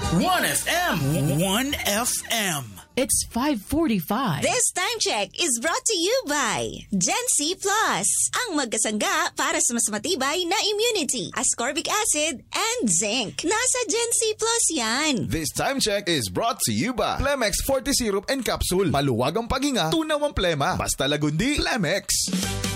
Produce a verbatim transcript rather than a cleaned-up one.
one F M. one F M. It's five forty-five. This time check is brought to you by Gen C Plus, ang magkasangga para sa mas matibay na immunity, ascorbic acid, and zinc. Nasa Gen C Plus yan. This time check is brought to you by Plemex forty Syrup and Capsule. Maluwag ang paghinga, tunaw ang plema. Basta lagundi, Plemex.